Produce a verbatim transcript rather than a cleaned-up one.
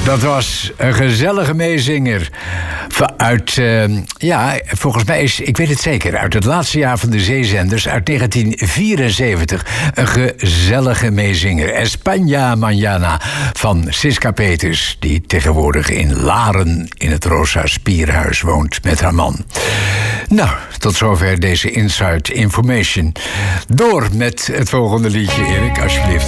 Dat was een gezellige meezinger. Uit, uh, ja, volgens mij is, ik weet het zeker, uit het laatste jaar van de zeezenders, uit negentien vierenzeventig. Een gezellige meezinger. España Mañana van Siska Peters, die tegenwoordig in Laren in het Rosa Spierhuis woont met haar man. Nou, tot zover deze Inside Information. Door met het volgende liedje, Erik, alsjeblieft.